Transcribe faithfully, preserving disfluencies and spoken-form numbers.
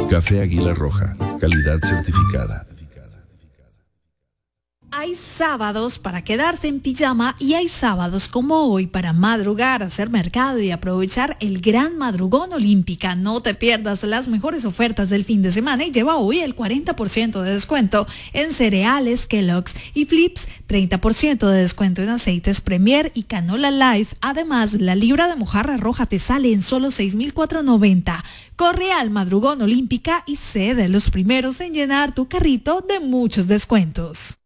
Café Águila Roja, calidad certificada. Hay sábados para quedarse en pijama y hay sábados como hoy para madrugar, hacer mercado y aprovechar el gran madrugón Olímpica. No te pierdas las mejores ofertas del fin de semana y lleva hoy el cuarenta por ciento de descuento en cereales Kellogg's y Flips, treinta por ciento de descuento en aceites Premier y Canola Life. Además, la libra de mojarra roja te sale en solo seis mil cuatrocientos noventa. Corre al madrugón Olímpica y sé de los primeros en llenar tu carrito de muchos descuentos.